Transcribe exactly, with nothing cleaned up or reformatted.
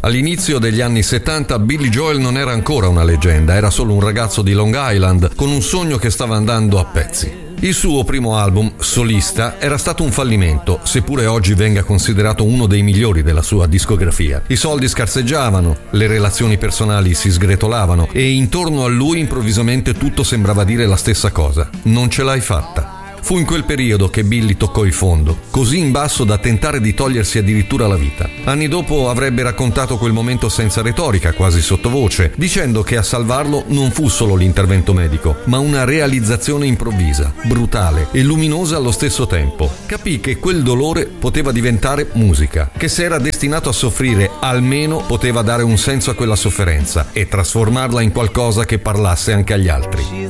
All'inizio degli anni settanta Billy Joel non era ancora una leggenda, era solo un ragazzo di Long Island con un sogno che stava andando a pezzi. Il suo primo album, solista, era stato un fallimento, seppure oggi venga considerato uno dei migliori della sua discografia. I soldi scarseggiavano, le relazioni personali si sgretolavano e intorno a lui improvvisamente tutto sembrava dire la stessa cosa: non ce l'hai fatta. Fu in quel periodo che Billy toccò il fondo, così in basso da tentare di togliersi addirittura la vita. Anni dopo avrebbe raccontato quel momento senza retorica, quasi sottovoce, dicendo che a salvarlo non fu solo l'intervento medico, ma una realizzazione improvvisa, brutale e luminosa allo stesso tempo. Capì che quel dolore poteva diventare musica, che se era destinato a soffrire almeno poteva dare un senso a quella sofferenza e trasformarla in qualcosa che parlasse anche agli altri.